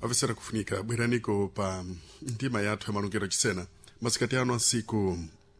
avesera kufunika bwiraniko pa ndima yathu ya malungero chisena masikati ano asiku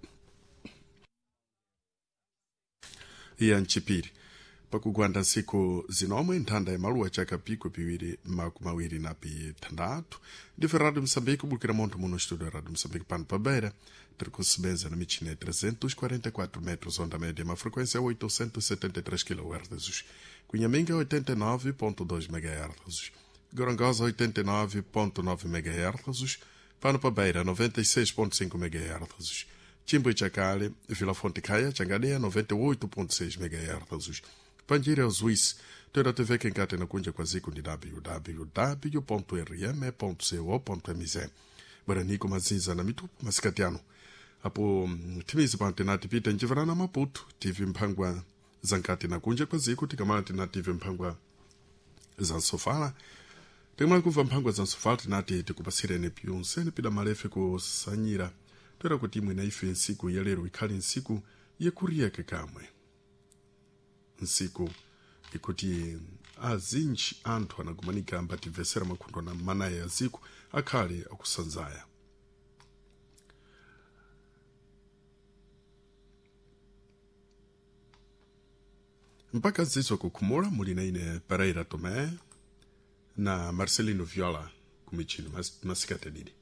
ya nchipiri pakugwanda nsiku zinomwe nthanda ya maluwa chaka pikwe piwiri makumawiri na pitandatu ndife Radio Moçambique bukira monto muno studio Radio Moçambique pano pa beira tiri kusibenza na michina ya 344 metros onda média uma frequência 873 kHz Cunhaminga 89.2 MHz Gorongosa 89.9 MHz pano pa beira 96.5 MHz Chimbo e Chacale, Vila Fonte Caia, Changadeia 98.6 MHz Panjira Zuis, toda TV que encata na cunha com a zico de www.rm.co.mz Baranico Mazinza na Mitupo, Mascatiano Apo timizi pantenati pita njivara na Maputo TV Mpangwa zankati na cunha com a zico tikamati na TV Mpangwa Zansofala Tikamati kuva Mpangwa Zansofala tinati tikupasira nepiunse nepida malefe kusanyira toda kuti imwe na ife nsiku ya lero ikhali nsiku yekurieke kamwe nsiku ikuti azinji anthu anagumanika ambatimvesera makhundwa na manaye ya ziku akhale akusanzaya mpaka zizo kukhumula muli na ine Pereira Tomé na Marcelino Viola kumichini masikatedidi